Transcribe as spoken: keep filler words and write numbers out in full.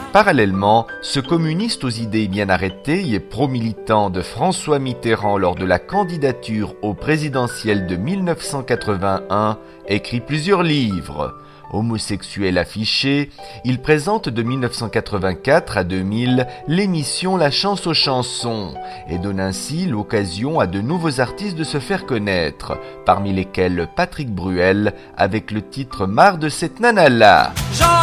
Parallèlement, ce communiste aux idées bien arrêtées et pro-militant de François Mitterrand lors de la candidature au présidentiel de mille neuf cent quatre-vingt-un écrit plusieurs livres. Homosexuel affiché, il présente de mille neuf cent quatre-vingt-quatre à deux mille l'émission La Chance aux chansons et donne ainsi l'occasion à de nouveaux artistes de se faire connaître, parmi lesquels Patrick Bruel avec le titre Marre de cette nana-là.